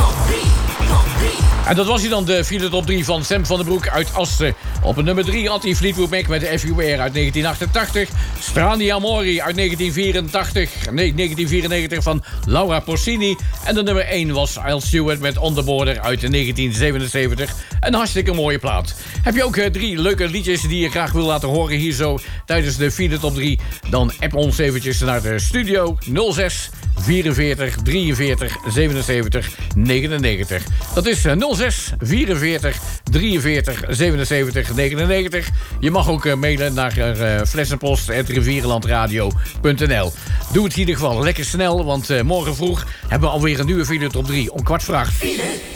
En dat was hij dan, de file top 3 van Sam van den Broek uit Asten. Op een nummer 3 had hij Fleetwood Mac met Everywhere uit 1988. Strani Amori uit 1994 van Laura Porcini. En de nummer 1 was Al Stewart met On The Border uit 1977. Een hartstikke mooie plaat. Heb je ook 3 leuke liedjes die je graag wil laten horen hier zo tijdens de file top 3? Dan app ons eventjes naar de studio 06 44 43 77 99. Dat is 06 44 43 77 99. Je mag ook mailen naar flessenpost@rivierenlandradio.nl. Doe het in ieder geval lekker snel, want morgen vroeg hebben we alweer een nieuwe file top 3 om 4:15.